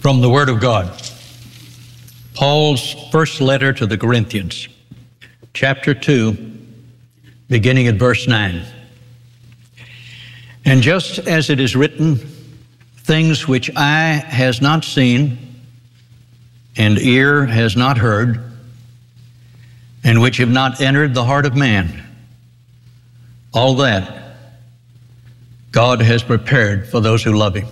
From the Word of God, Paul's first letter to the Corinthians, chapter 2, beginning at verse 9. And just as it is written, things which eye has not seen and ear has not heard, and which have not entered the heart of man, all that God has prepared for those who love Him.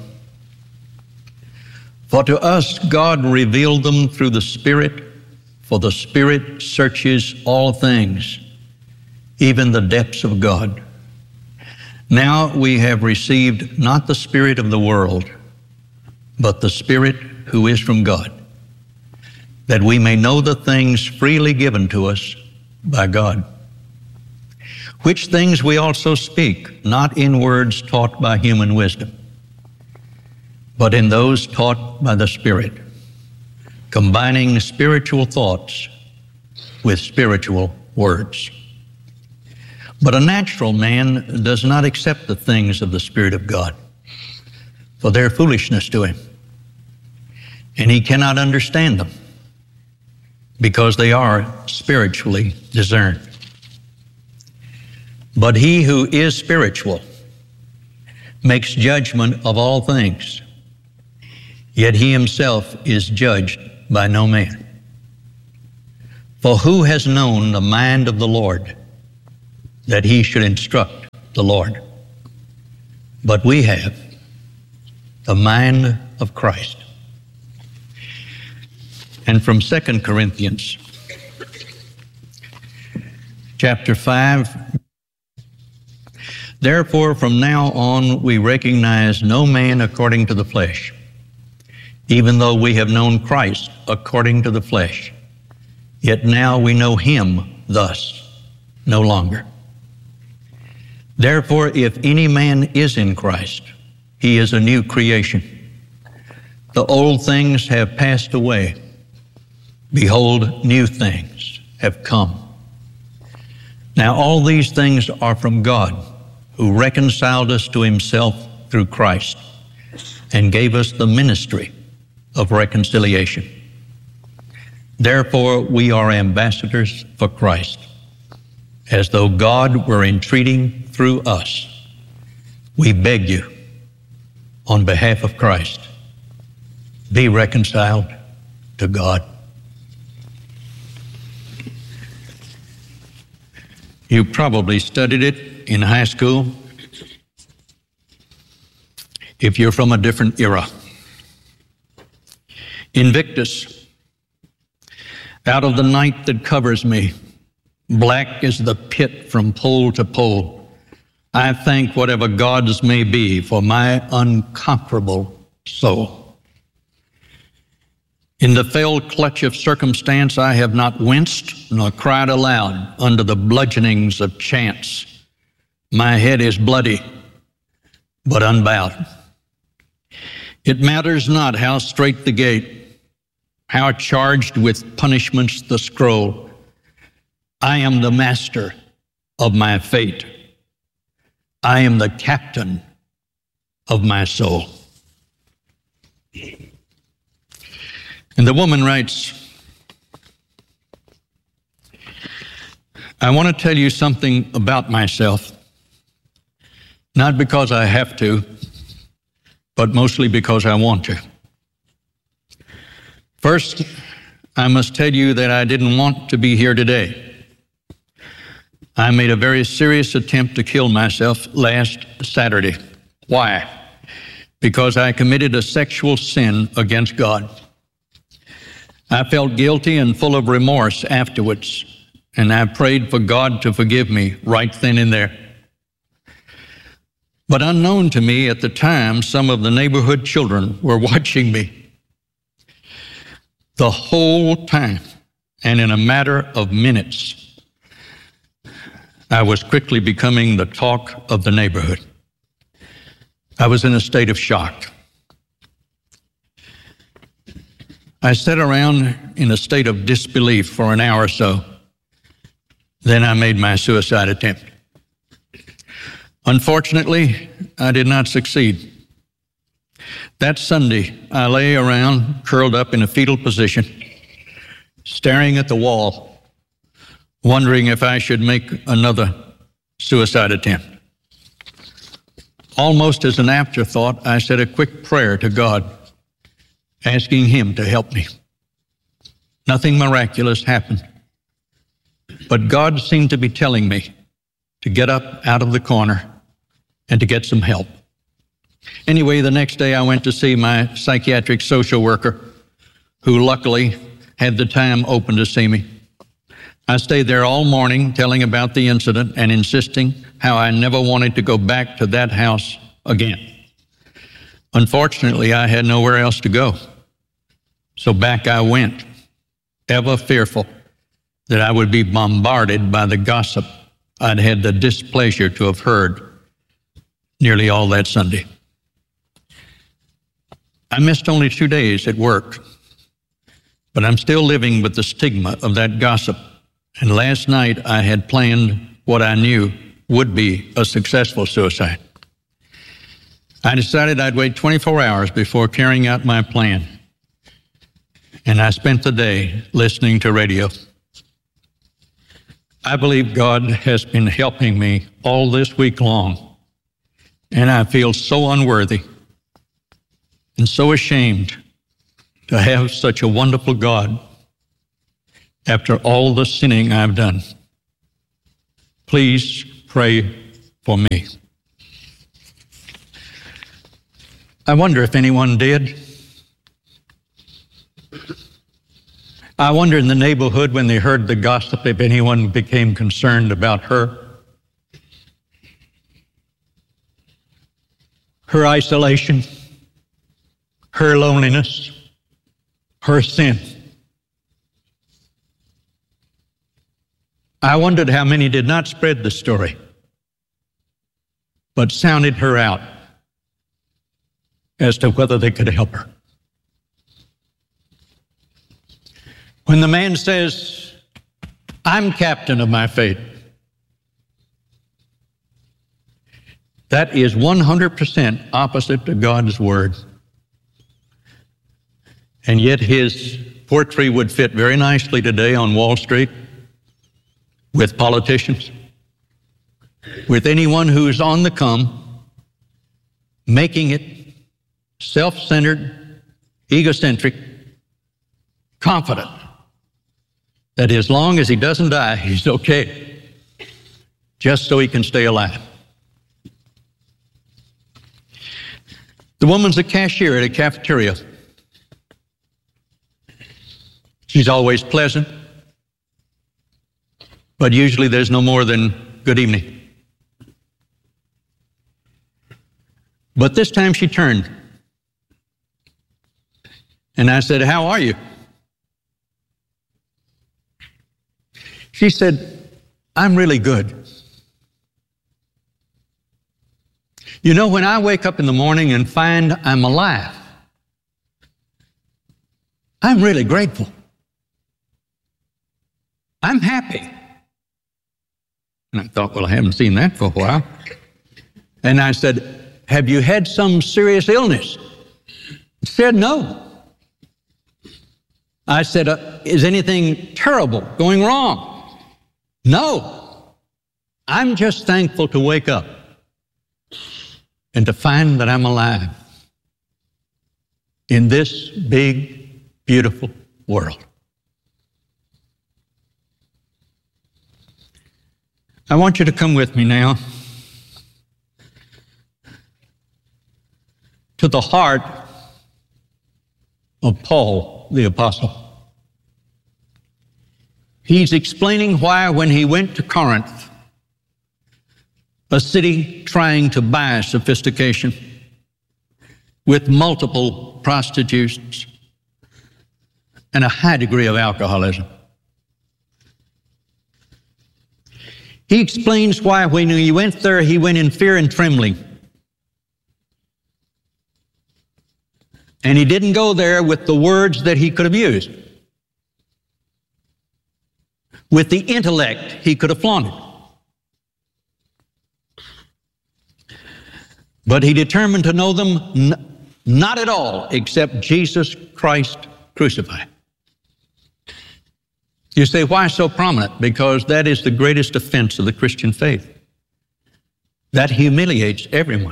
For to us God revealed them through the Spirit, for the Spirit searches all things, even the depths of God. Now we have received not the spirit of the world, but the Spirit who is from God, that we may know the things freely given to us by God. Which things we also speak, not in words taught by human wisdom, but in those taught by the Spirit, combining spiritual thoughts with spiritual words. But a natural man does not accept the things of the Spirit of God, for they are foolishness to him, and he cannot understand them, because they are spiritually discerned. But he who is spiritual makes judgment of all things, yet he himself is judged by no man. For who has known the mind of the Lord, that he should instruct the Lord? But we have the mind of Christ. And from 2 Corinthians, chapter 5, therefore from now on we recognize no man according to the flesh, even though we have known Christ according to the flesh. Yet now we know him thus no longer. Therefore, if any man is in Christ, he is a new creation. The old things have passed away. Behold, new things have come. Now all these things are from God, who reconciled us to himself through Christ and gave us the ministry of reconciliation. Therefore, we are ambassadors for Christ, as though God were entreating through us. We beg you, on behalf of Christ, be reconciled to God. You probably studied it in high school if you're from a different era. Invictus, out of the night that covers me, black as the pit from pole to pole, I thank whatever gods may be for my unconquerable soul. In the fell clutch of circumstance, I have not winced nor cried aloud under the bludgeonings of chance. My head is bloody, but unbowed. It matters not how straight the gate, how charged with punishments the scroll. I am the master of my fate. I am the captain of my soul. And the woman writes, I want to tell you something about myself, not because I have to, but mostly because I want to. First, I must tell you that I didn't want to be here today. I made a very serious attempt to kill myself last Saturday. Why? Because I committed a sexual sin against God. I felt guilty and full of remorse afterwards, and I prayed for God to forgive me right then and there. But unknown to me at the time, some of the neighborhood children were watching me. The whole time, and in a matter of minutes, I was quickly becoming the talk of the neighborhood. I was in a state of shock. I sat around in a state of disbelief for an hour or so. Then I made my suicide attempt. Unfortunately, I did not succeed. That Sunday, I lay around, curled up in a fetal position, staring at the wall, wondering if I should make another suicide attempt. Almost as an afterthought, I said a quick prayer to God, asking Him to help me. Nothing miraculous happened, but God seemed to be telling me to get up out of the corner and to get some help. Anyway, the next day I went to see my psychiatric social worker, who luckily had the time open to see me. I stayed there all morning telling about the incident and insisting how I never wanted to go back to that house again. Unfortunately, I had nowhere else to go. So back I went, ever fearful that I would be bombarded by the gossip I'd had the displeasure to have heard nearly all that Sunday. I missed only 2 days at work, but I'm still living with the stigma of that gossip. And last night I had planned what I knew would be a successful suicide. I decided I'd wait 24 hours before carrying out my plan. And I spent the day listening to radio. I believe God has been helping me all this week long, and I feel so unworthy and so ashamed to have such a wonderful God after all the sinning I've done. Please pray for me. I wonder if anyone did. I wonder in the neighborhood when they heard the gossip if anyone became concerned about her. Her isolation, her loneliness, her sin. I wondered how many did not spread the story, but sounded her out as to whether they could help her. When the man says, "I'm captain of my fate," that is 100% opposite to God's word. And yet his poetry would fit very nicely today on Wall Street, with politicians, with anyone who's on the come, making it self-centered, egocentric, confident that as long as he doesn't die, he's okay, just so he can stay alive. The woman's a cashier at a cafeteria. She's always pleasant, but usually there's no more than good evening. But this time she turned, and I said, "How are you?" She said, "I'm really good. You know, when I wake up in the morning and find I'm alive, I'm really grateful. I'm happy." And I thought, well, I haven't seen that for a while. And I said, "Have you had some serious illness?" She said, "No." I said, "Is anything terrible going wrong?" "No. I'm just thankful to wake up and to find that I'm alive in this big, beautiful world." I want you to come with me now to the heart of Paul the Apostle. He's explaining why when he went to Corinth, a city trying to buy sophistication with multiple prostitutes and a high degree of alcoholism, he explains why when he went there, he went in fear and trembling. And he didn't go there with the words that he could have used. With the intellect he could have flaunted. But he determined to know them Not at all, except Jesus Christ crucified. You say, why so prominent? Because that is the greatest offense of the Christian faith. That humiliates everyone.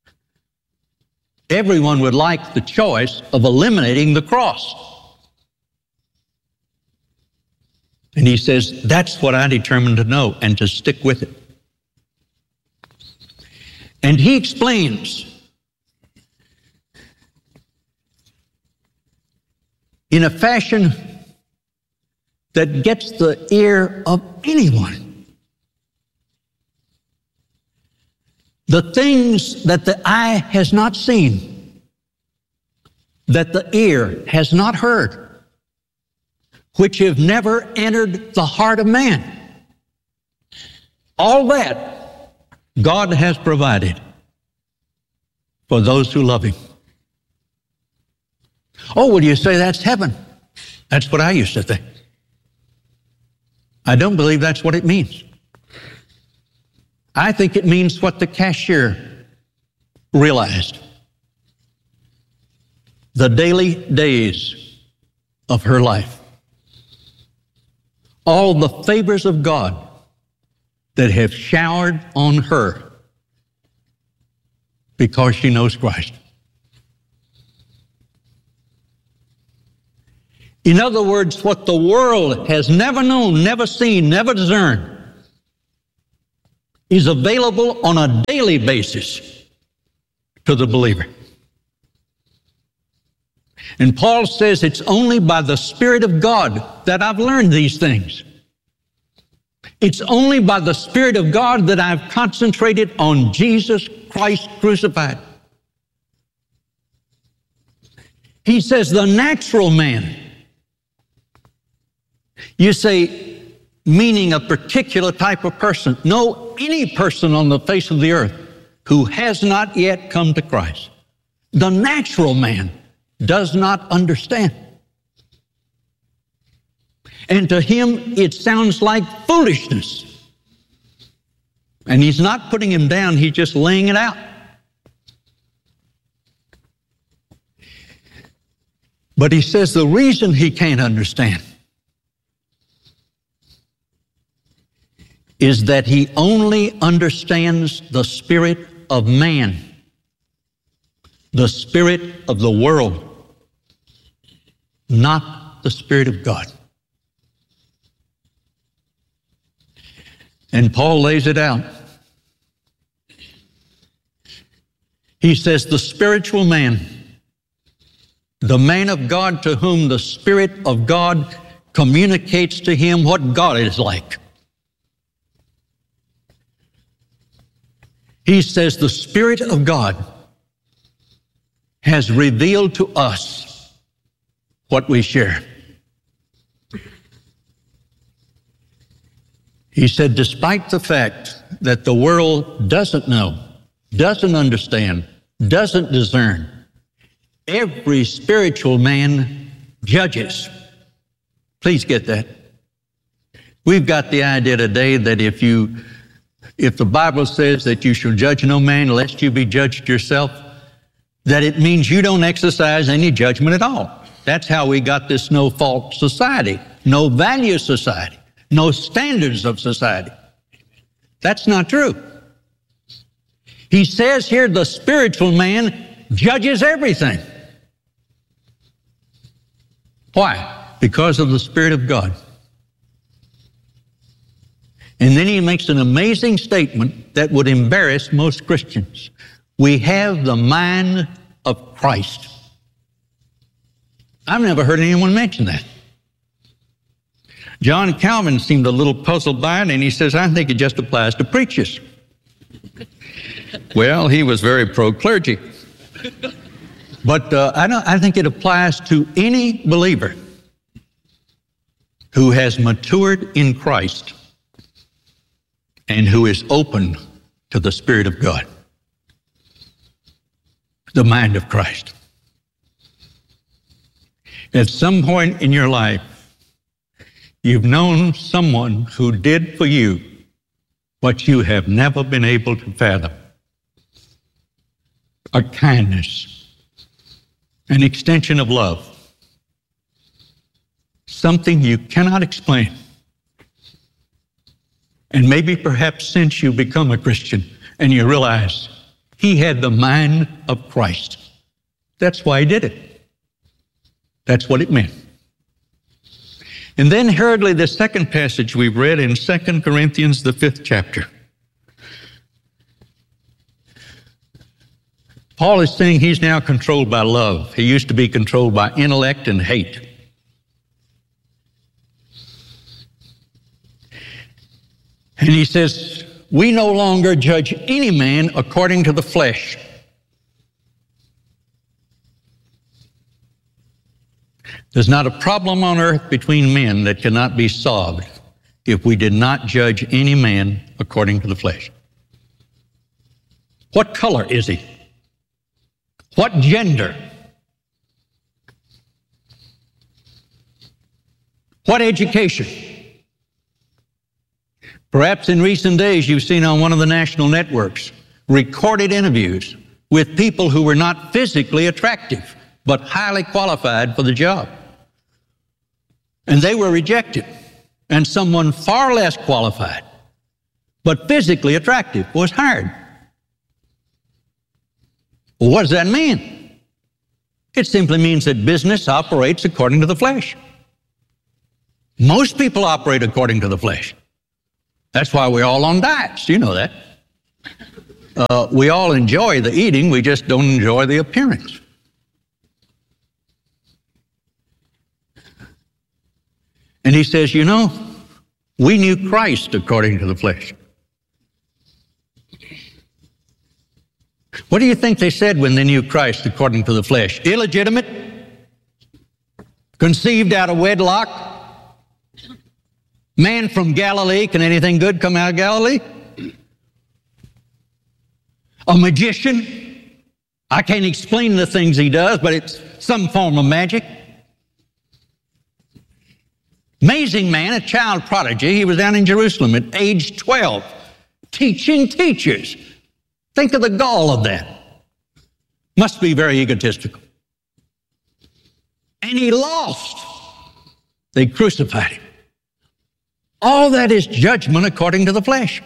Everyone would like the choice of eliminating the cross. And he says, that's what I determined to know and to stick with it. And he explains in a fashion that gets the ear of anyone. The things that the eye has not seen, that the ear has not heard, which have never entered the heart of man. All that God has provided for those who love Him. Oh, well, you say that's heaven. That's what I used to think. I don't believe that's what it means. I think it means what the cashier realized. The daily days of her life. All the favors of God that have showered on her because she knows Christ. In other words, what the world has never known, never seen, never discerned is available on a daily basis to the believer. And Paul says it's only by the Spirit of God that I've learned these things. It's only by the Spirit of God that I've concentrated on Jesus Christ crucified. He says the natural man. You say, meaning a particular type of person. No, any person on the face of the earth who has not yet come to Christ. The natural man does not understand. And to him, it sounds like foolishness. And he's not putting him down, he's just laying it out. But he says the reason he can't understand is that he only understands the spirit of man, the spirit of the world, not the Spirit of God. And Paul lays it out. He says the spiritual man, the man of God to whom the Spirit of God communicates to him what God is like. He says the Spirit of God has revealed to us what we share. He said, despite the fact that the world doesn't know, doesn't understand, doesn't discern, every spiritual man judges. Please get that. We've got the idea today that if the Bible says that you shall judge no man lest you be judged yourself, that it means you don't exercise any judgment at all. That's how we got this no-fault society, no-value society, no standards of society. That's not true. He says here the spiritual man judges everything. Why? Because of the Spirit of God. And then he makes an amazing statement that would embarrass most Christians. We have the mind of Christ. I've never heard anyone mention that. John Calvin seemed a little puzzled by it, and he says, I think it just applies to preachers. Well, he was very pro-clergy. But I think it applies to any believer who has matured in Christ and who is open to the Spirit of God, the mind of Christ. At some point in your life, you've known someone who did for you what you have never been able to fathom. A kindness, an extension of love. Something you cannot explain. And maybe perhaps since you become a Christian and you realize he had the mind of Christ. That's why he did it. That's what it meant. And then hurriedly, the second passage we've read in 2 Corinthians, the 5th chapter. Paul is saying he's now controlled by love. He used to be controlled by intellect and hate. And he says, we no longer judge any man according to the flesh. There's not a problem on earth between men that cannot be solved if we did not judge any man according to the flesh. What color is he? What gender? What education? Perhaps in recent days you've seen on one of the national networks recorded interviews with people who were not physically attractive but highly qualified for the job. And they were rejected. And someone far less qualified but physically attractive was hired. Well, what does that mean? It simply means that business operates according to the flesh. Most people operate according to the flesh. That's why we're all on diets. You know that. We all enjoy the eating, we just don't enjoy the appearance. And he says, you know, we knew Christ according to the flesh. What do you think they said when they knew Christ according to the flesh? Illegitimate? Conceived out of wedlock? Man from Galilee, can anything good come out of Galilee? A magician? I can't explain the things he does, but it's some form of magic. Amazing man, a child prodigy. He was down in Jerusalem at age 12, teaching teachers. Think of the gall of that. Must be very egotistical. And he lost. They crucified him. All that is judgment according to the flesh.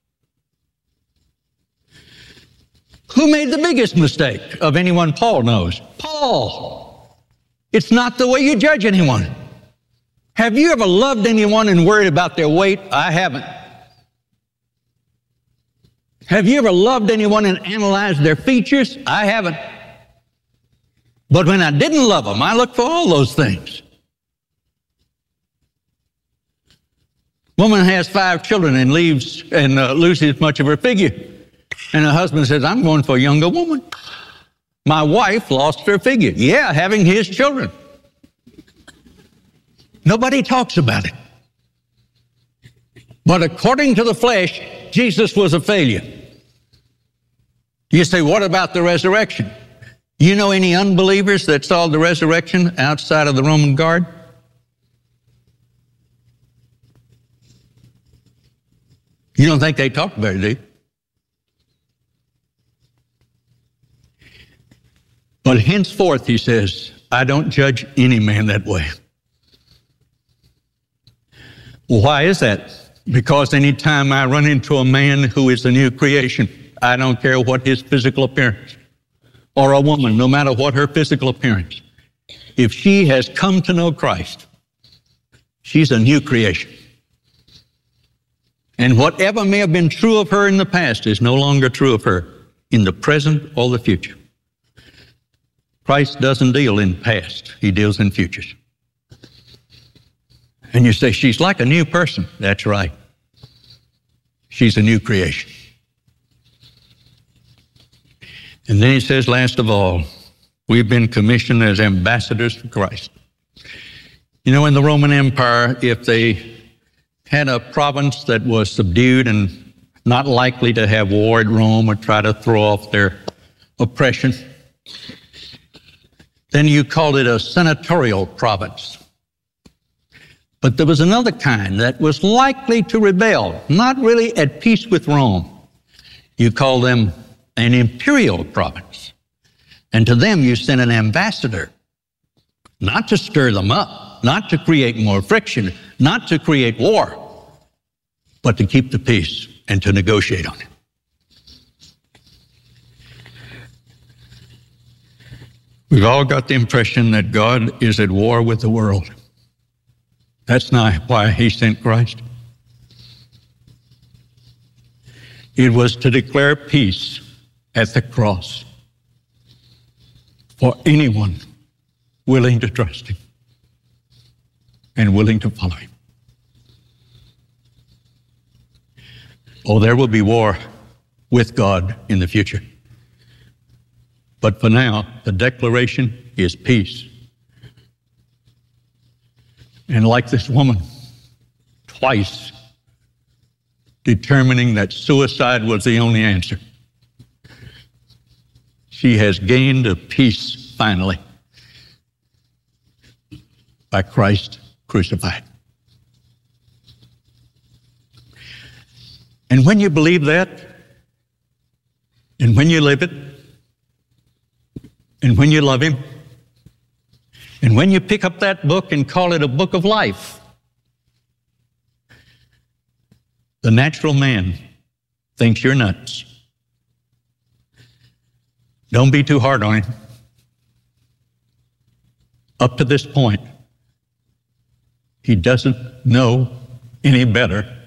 Who made the biggest mistake of anyone Paul knows? Paul. It's not the way you judge anyone. Have you ever loved anyone and worried about their weight? I haven't. Have you ever loved anyone and analyzed their features? I haven't. But when I didn't love them, I looked for all those things. Woman has 5 children and leaves and loses much of her figure. And her husband says, I'm going for a younger woman. My wife lost her figure. Yeah, having his children. Nobody talks about it. But according to the flesh, Jesus was a failure. You say, what about the resurrection? You know any unbelievers that saw the resurrection outside of the Roman guard? You don't think they talked about it, do you? But henceforth, he says, I don't judge any man that way. Well, why is that? Because any time I run into a man who is a new creation, I don't care what his physical appearance, or a woman, no matter what her physical appearance, if she has come to know Christ, she's a new creation. And whatever may have been true of her in the past is no longer true of her in the present or the future. Christ doesn't deal in past, he deals in futures. And you say, she's like a new person. That's right. She's a new creation. And then he says, last of all, we've been commissioned as ambassadors for Christ. You know, in the Roman Empire, if they had a province that was subdued and not likely to have war at Rome or try to throw off their oppression, then you called it a senatorial province. But there was another kind that was likely to rebel, not really at peace with Rome. You call them an imperial province. And to them you sent an ambassador, not to stir them up, not to create more friction, not to create war, but to keep the peace and to negotiate on it. We've all got the impression that God is at war with the world. That's not why he sent Christ. It was to declare peace at the cross for anyone willing to trust him and willing to follow him. Oh, there will be war with God in the future. But for now, the declaration is peace. And like this woman, twice determining that suicide was the only answer, she has gained a peace finally by Christ crucified. And when you believe that, and when you live it, and when you love him, and when you pick up that book and call it a book of life, the natural man thinks you're nuts. Don't be too hard on him. Up to this point, he doesn't know any better